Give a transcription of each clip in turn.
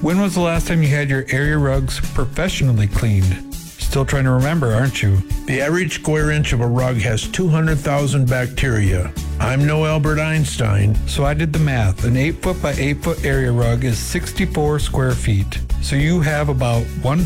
When was the last time you had your area rugs professionally cleaned? Still trying to remember, aren't you? The average square inch of a rug has 200,000 bacteria. I'm no Albert Einstein. So I did the math. An 8-foot by 8-foot area rug is 64 square feet. So you have about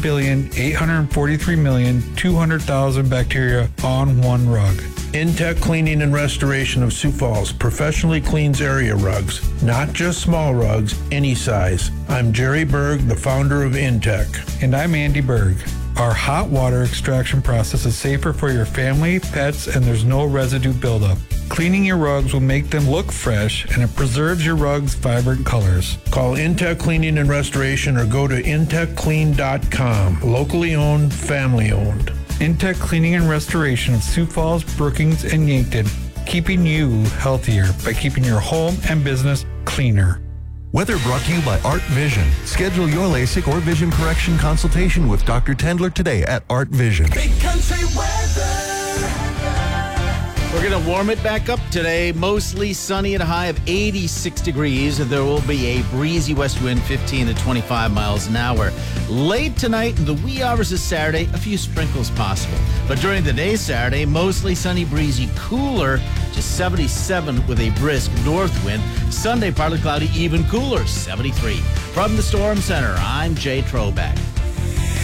1,843,200,000 bacteria on one rug. Intech Cleaning and Restoration of Sioux Falls professionally cleans area rugs, not just small rugs, any size. I'm Jerry Berg, the founder of Intech. And I'm Andy Berg. Our hot water extraction process is safer for your family, pets, and there's no residue buildup. Cleaning your rugs will make them look fresh, and it preserves your rug's vibrant colors. Call Intech Cleaning and Restoration or go to intechclean.com. Locally owned, family owned. Intech Cleaning and Restoration of Sioux Falls, Brookings, and Yankton, keeping you healthier by keeping your home and business cleaner. Weather brought to you by Art Vision. Schedule your LASIK or vision correction consultation with Dr. Tendler today at Art Vision. Big country weather. We're going to warm it back up today. Mostly sunny at a high of 86 degrees. There will be a breezy west wind, 15 to 25 miles an hour. Late tonight and the wee hours of Saturday, a few sprinkles possible. But during the day Saturday, mostly sunny, breezy, cooler, just 77 with a brisk north wind. Sunday, partly cloudy, even cooler, 73. From the Storm Center, I'm Jay Troback.